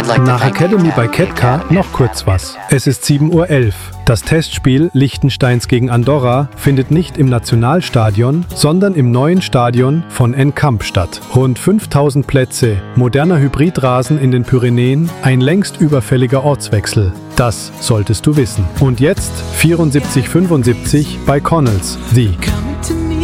Nach Academy bei Ketka noch kurz was. Es ist 7:11 Uhr. Das Testspiel Liechtensteins gegen Andorra findet nicht im Nationalstadion, sondern im neuen Stadion von Encamp statt. Rund 5000 Plätze, moderner Hybridrasen in den Pyrenäen, ein längst überfälliger Ortswechsel. Das solltest du wissen. Und jetzt 74:75 bei Connells, The